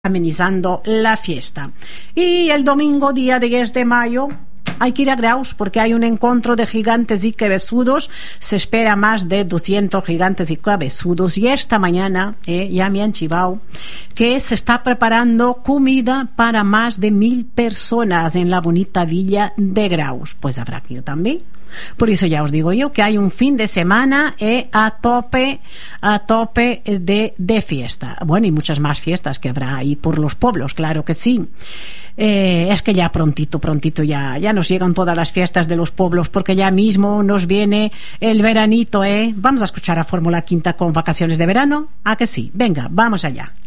amenizando la fiesta. Y el domingo, día 10 de mayo, hay que ir a Graus porque hay un encuentro de gigantes y cabezudos. Se espera más de 200 gigantes y cabezudos. Y esta mañana ya me han chivado que se está preparando comida para más de 1000 personas en la bonita villa de Graus. Pues habrá que ir también. Por eso ya os digo yo que hay un fin de semana a tope de fiesta. Bueno, y muchas más fiestas que habrá ahí por los pueblos, claro que sí. Es que ya prontito ya nos llegan todas las fiestas de los pueblos, porque ya mismo nos viene el veranito, Vamos a escuchar a Fórmula Quinta con Vacaciones de Verano. ¿A que sí? Venga, vamos allá.